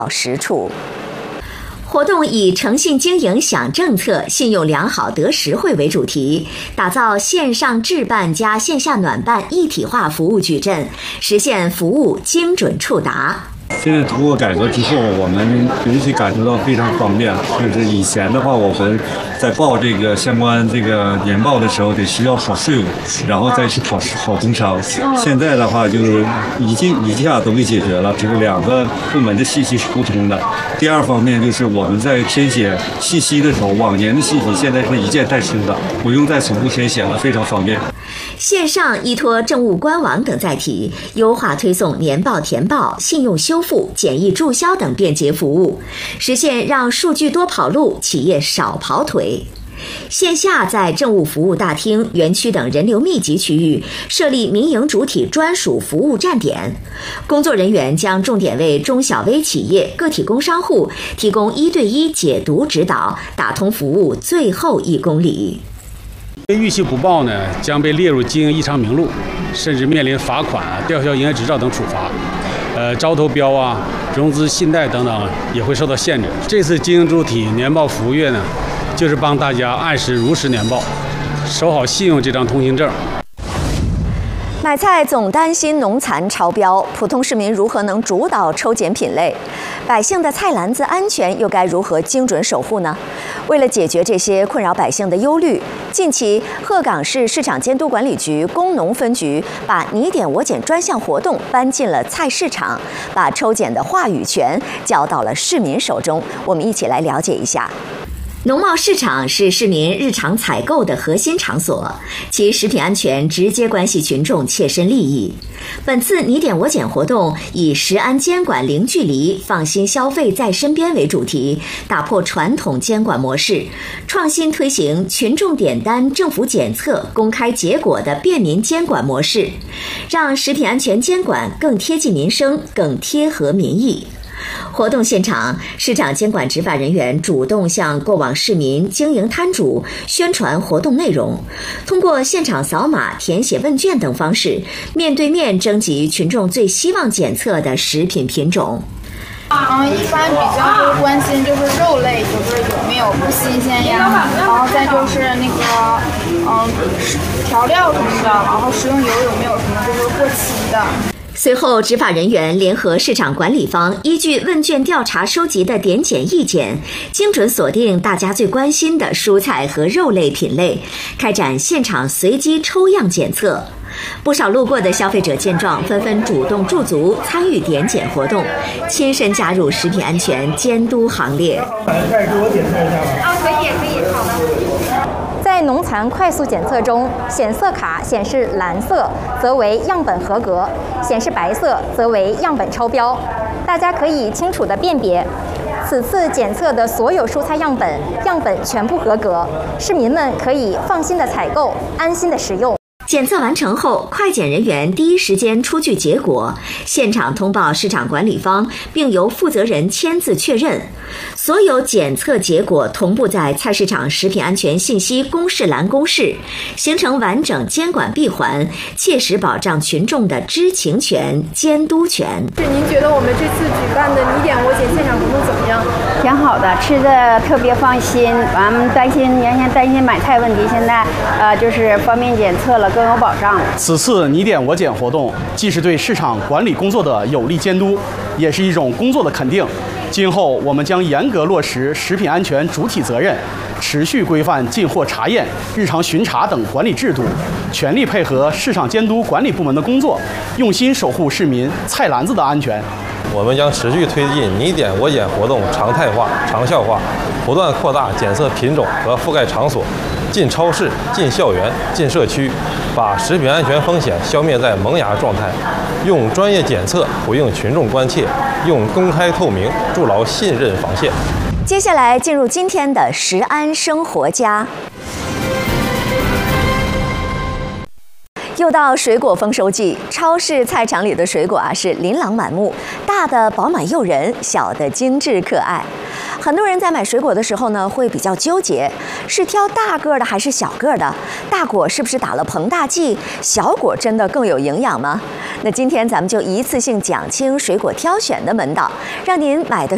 实处。活动以诚信经营享政策、信用良好得实惠为主题，打造线上置办加线下暖办一体化服务矩阵，实现服务精准触达。 现在通过改革之后，我们尤其感受到非常方便。就是以前的话，我们在报这个相关这个年报的时候，得需要考税务，然后再去考工商。现在的话，就是一下都给解决了，就是两个部门的信息是不通的。第二方面就是我们在填写信息的时候，往年的信息现在是一键带出的，不用再重复填写了，非常方便。 线上依托政务官网等载体，优化推送年报填报、信用修复、简易注销等便捷服务，实现让数据多跑路，企业少跑腿。线下在政务服务大厅、园区等人流密集区域设立民营主体专属服务站点，工作人员将重点为中小微企业、个体工商户提供1对1解读指导，打通服务最后1公里。 逾期不报呢，将被列入经营异常名录，甚至面临罚款、吊销营业执照等处罚。招投标啊、融资信贷等等也会受到限制。这次经营主体年报服务月呢，就是帮大家按时如实年报，守好信用这张通行证。 买菜总担心农残超标，普通市民如何能主导抽检品类？百姓的菜篮子安全又该如何精准守护呢？为了解决这些困扰百姓的忧虑，近期鹤岗市市场监督管理局工农分局把你点我检专项活动搬进了菜市场，把抽检的话语权交到了市民手中。我们一起来了解一下。农贸市场是市民日常采购的核心场所，其食品安全直接关系群众切身利益。本次你点我检活动以食安监管零距离、放心消费在身边为主题，打破传统监管模式，创新推行群众点单、政府检测、公开结果的便民监管模式，让食品安全监管更贴近民生、更贴合民意。活动现场，市场监管执法人员主动向过往市民、经营摊主宣传活动内容，通过现场扫码、填写问卷等方式，面对面征集群众最希望检测的食品品种。 一般比较会关心就是肉类，就是有没有不新鲜呀，然后再就是那个调料什么的，然后食用油有没有什么就是过期的。 随后，执法人员联合市场管理方，依据问卷调查收集的点检意见，精准锁定大家最关心的蔬菜和肉类品类，开展现场随机抽样检测。不少路过的消费者见状，纷纷主动驻足参与点检活动，亲身加入食品安全监督行列。 再给我检测一下吧。 可以，好的。 在农残快速检测中，显色卡显示蓝色则为样本合格，显示白色则为样本超标。大家可以清楚地辨别，此次检测的所有蔬菜样本全部合格，市民们可以放心地采购，安心地食用。 检测完成后，快检人员第一时间出具结果，现场通报市场管理方，并由负责人签字确认。所有检测结果同步在菜市场食品安全信息公示栏公示，形成完整监管闭环，切实保障群众的知情权、监督权。 您觉得我们这次举办的你点我检现场活动怎么样？ 挺好的，吃的特别放心。完原先担心买菜问题，现在就是方便检测了，更有保障。 此次你点我检活动，既是对市场管理工作的有力监督，也是一种工作的肯定。今后我们将严格落实食品安全主体责任，持续规范进货查验、日常巡查等管理制度，全力配合市场监督管理部门的工作，用心守护市民菜篮子的安全。 我们将持续推进你点我检活动常态化、长效化，不断扩大检测品种和覆盖场所，进超市、进校园、进社区，把食品安全风险消灭在萌芽状态，用专业检测回应群众关切，用公开透明筑牢信任防线。 接下来进入今天的食安生活家。又到水果丰收季，超市菜场里的水果是琳琅满目，大的饱满诱人，小的精致可爱。很多人在买水果的时候呢，会比较纠结，是挑大个的还是小个的？大果是不是打了膨大剂？小果真的更有营养吗？那今天咱们就一次性讲清水果挑选的门道，让您买的